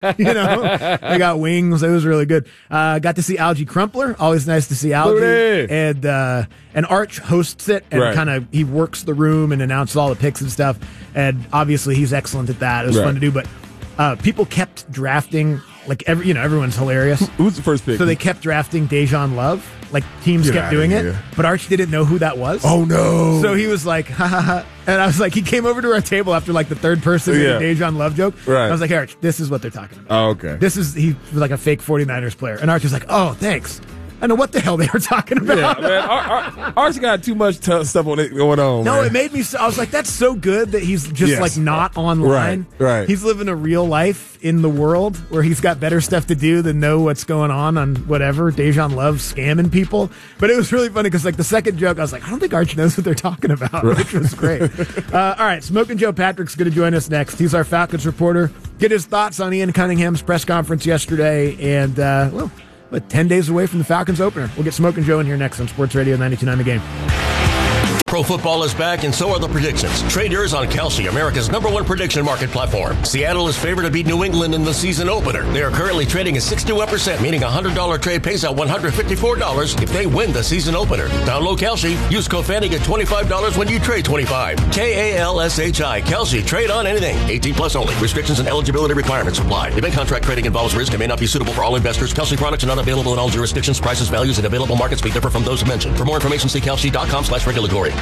They got wings. It was really good. Got to see Algie Crumpler. Always nice to see Algie. Booty. And Arch hosts it and kind of he works the room and announces all the picks and stuff. And obviously he's excellent at that. It was fun to do. But people kept drafting. Like everyone's hilarious. Who's the first pick? So they kept drafting Dejan Love. Like teams kept doing it, but Arch didn't know who that was. Oh no! So he was like, ha ha ha. And I was like, he came over to our table after like the third person in the Dejan Love joke. Right. I was like, Arch, this is what they're talking about. Oh, okay. He was like a fake 49ers player. And Arch was like, oh, thanks. I don't know what the hell they were talking about. Yeah, man. Arch got too much stuff on it going on. No, man. it made me. I was like, that's so good that he's just like not online. Right. He's living a real life in the world where he's got better stuff to do than know what's going on whatever. Dejan Love scamming people. But it was really funny because like the second joke, I was like, I don't think Arch knows what they're talking about, which was great. All right, Smoking Joe Patrick's going to join us next. He's our Falcons reporter. Get his thoughts on Ian Cunningham's press conference yesterday and, 10 days away from the Falcons opener. We'll get Smoke and Joe in here next on Sports Radio 92.9 The Game. Pro football is back, and so are the predictions. Trade yours on Kalshi, America's #1 prediction market platform. Seattle is favored to beat New England in the season opener. They are currently trading at 61%, meaning a $100 trade pays out $154 if they win the season opener. Download Kalshi. Use code FANNY, get $25 when you trade $25. KALSHI. Kalshi. Trade on anything. 18 plus only. Restrictions and eligibility requirements apply. Event contract trading involves risk and may not be suitable for all investors. Kalshi products are not available in all jurisdictions. Prices, values, and available markets may differ from those mentioned. For more information, see kalshi.com/regulatory.